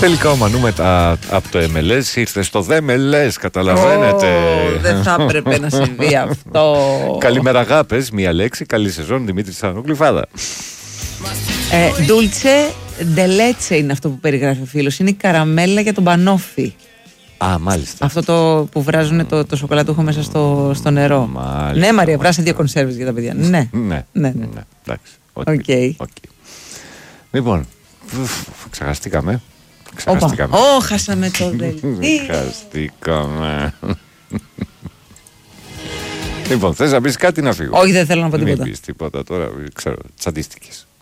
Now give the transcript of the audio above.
Τελικά ο Μανού μετά από το MLS ήρθε στο MLS, καταλαβαίνετε. Δεν θα έπρεπε να συμβεί αυτό. Καλημέρα αγάπες, μία λέξη, καλή σεζόν, Δημήτρης Θανόκληφάδα. Ντούλτσε ντελέτσε είναι αυτό που περιγράφει ο φίλος. Είναι η καραμέλα για τον Μπανόφι. Α, μάλιστα. Αυτό το που βράζουν το σοκολατούχο μέσα στο νερό. Μάλιστα, Ναι, Μαρία, βράσε 2 κονσέρβες για τα παιδιά. Ναι. Εντάξει. Οκ. Λοιπόν, ξεχαστήκαμε. Χάσαμε το δελτίο. Ξεχαστήκαμε. Λοιπόν, θες να πεις κάτι να φύγω? Όχι, δεν θέλω να πω τίποτα. Μην πεις τίποτα τώρα, ξέρω, τσαντίστηκες.